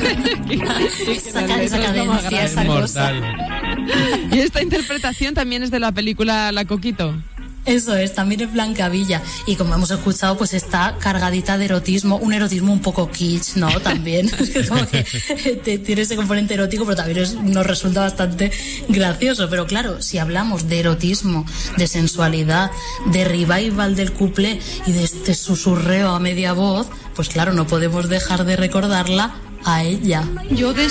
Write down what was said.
esa cadencia, esa cosa. Y esta interpretación también es de la película La Coquito. Eso es, también es Blancavilla. Y como hemos escuchado, pues está cargadita de erotismo, un erotismo un poco kitsch, ¿no? También. Como que tiene ese componente erótico, pero también nos resulta bastante gracioso. Pero claro, si hablamos de erotismo, de sensualidad, de revival del cuplé y de este susurreo a media voz, pues claro, no podemos dejar de recordarla a ella. Yo de